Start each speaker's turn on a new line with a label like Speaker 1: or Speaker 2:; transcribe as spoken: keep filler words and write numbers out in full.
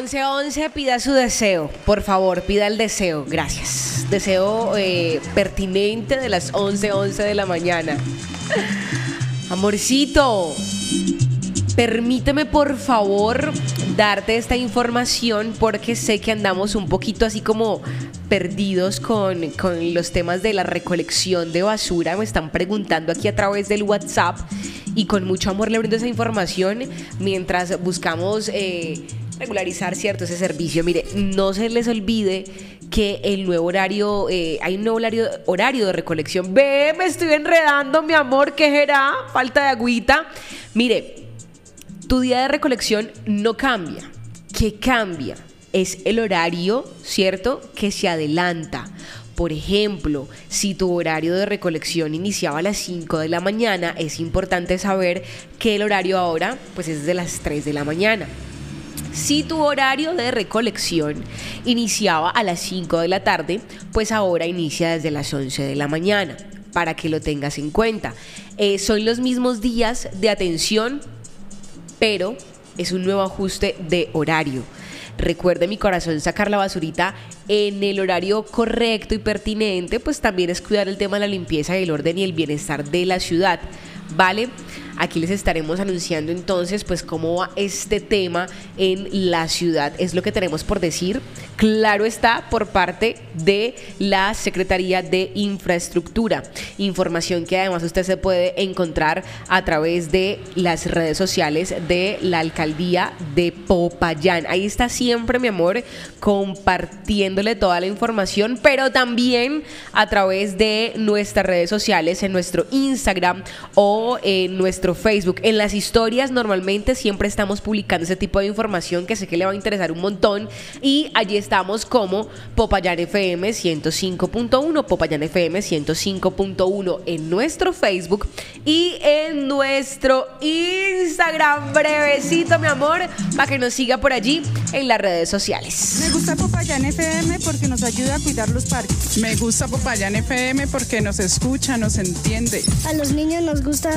Speaker 1: once once, pida su deseo, por favor, pida el deseo, gracias. Deseo eh, pertinente de las once once de la mañana. Amorcito, permíteme por favor darte esta información porque sé que andamos un poquito así como perdidos con, con los temas de la recolección de basura. Me están preguntando aquí a través del WhatsApp y con mucho amor le brindo esa información mientras buscamos eh, regularizar cierto ese servicio. Mire, no se les olvide que el nuevo horario, eh, hay un nuevo horario, horario de recolección. Ve, me estoy enredando, mi amor, ¿qué será? Falta de agüita. Mire, tu día de recolección no cambia. ¿Qué cambia? Es el horario, ¿cierto?, que se adelanta. Por ejemplo, si tu horario de recolección iniciaba a las cinco de la mañana, es importante saber que el horario ahora pues es de las tres de la mañana. Si tu horario de recolección iniciaba a las cinco de la tarde, pues ahora inicia desde las once de la mañana, para que lo tengas en cuenta. Eh, son los mismos días de atención, pero es un nuevo ajuste de horario. Recuerde, mi corazón, sacar la basurita en el horario correcto y pertinente, pues también es cuidar el tema de la limpieza y el orden y el bienestar de la ciudad, ¿vale? Aquí les estaremos anunciando entonces pues cómo va este tema en la ciudad. Es lo que tenemos por decir. Claro está, por parte de la Secretaría de Infraestructura. Información que además usted se puede encontrar a través de las redes sociales de la Alcaldía de Popayán. Ahí está siempre, mi amor, compartiéndole toda la información, pero también a través de nuestras redes sociales, en nuestro Instagram o en nuestro Facebook. En las historias normalmente siempre estamos publicando ese tipo de información que sé que le va a interesar un montón, y allí estamos como Popayán F M ciento cinco punto uno, Popayán F M ciento cinco punto uno en nuestro Facebook y en nuestro Instagram. Brevecito, mi amor, para que nos siga por allí en las redes sociales.
Speaker 2: Me gusta Popayán F M porque nos ayuda a cuidar los parques.
Speaker 3: Me gusta Popayán F M porque nos escucha, nos entiende.
Speaker 4: A los niños nos gusta